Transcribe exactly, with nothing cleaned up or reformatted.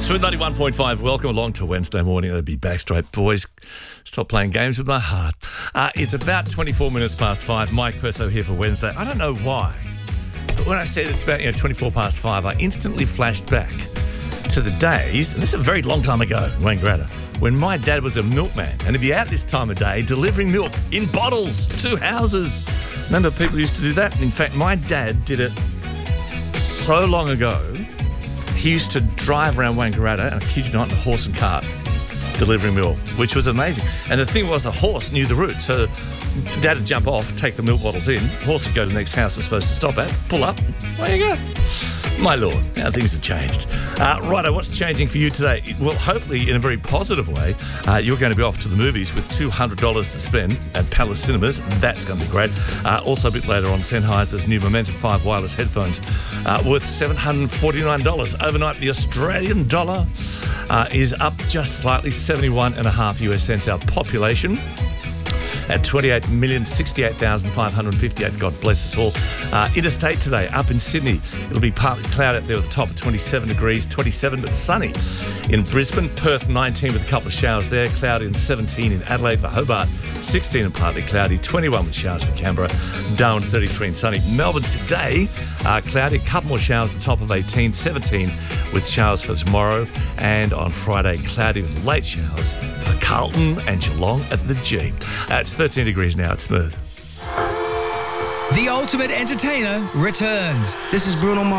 Smooth ninety-one point five, welcome along to Wednesday morning. That'd be Backstreet Boys. Stop playing games with my heart. Uh, it's about twenty-four minutes past five. Mike Perso here for Wednesday. I don't know why, but when I said it's about you know twenty-four past five, I instantly flashed back to the days, and this is a very long time ago, Wangaratta, when my dad was a milkman and he'd be out this time of day delivering milk in bottles to houses. None of the people used to do that. In fact, my dad did it so long ago. He used to drive around Wangaratta, and I kid you not, in a horse and cart, delivering milk, which was amazing. And the thing was, the horse knew the route. So Dad would jump off, take the milk bottles in, horse would go to the next house we're supposed to stop at, pull up, there you go. My lord, how things have changed. Uh, righto, what's changing for you today? Well, hopefully in a very positive way, uh, you're going to be off to the movies with two hundred dollars to spend at Palace Cinemas. That's going to be great. Uh, also a bit later on, Sennheiser's new Momentum five wireless headphones uh, worth seven hundred forty-nine dollars. Overnight, the Australian dollar uh, is up just slightly, seventy-one and a half US cents. Our population at twenty-eight million sixty-eight thousand five hundred fifty-eight. God bless us all. Uh, interstate today, up in Sydney. It'll be partly cloudy out there with a top of twenty-seven degrees, twenty-seven but sunny. In Brisbane, Perth nineteen with a couple of showers there, cloudy and seventeen in Adelaide. For Hobart, sixteen and partly cloudy, twenty-one with showers for Canberra, Darwin thirty-three and sunny. Melbourne today, uh, cloudy, a couple more showers, the top of eighteen, seventeen with showers for tomorrow, and on Friday, cloudy with late showers for Carlton and Geelong at the G. Uh, it's thirteen degrees now, it's smooth. The Ultimate Entertainer returns. This is Bruno Mars.